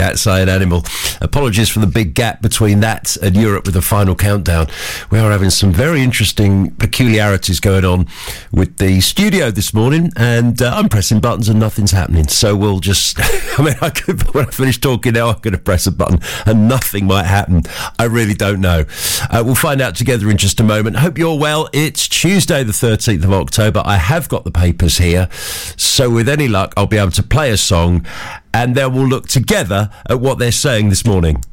Cat's Eye and Animal. Apologies for the big gap between that and Europe with the final countdown. We are having some very interesting peculiarities going on with the studio this morning, and I'm pressing buttons and nothing's happening. So we'll just, when I finish talking now, I'm going to press a button and nothing might happen. I really don't know. We'll find out together in just a moment. Hope you're well. It's Tuesday the 13th of October. I have got the papers here, so with any luck I'll be able to play a song and then we'll look together at what they're saying this morning.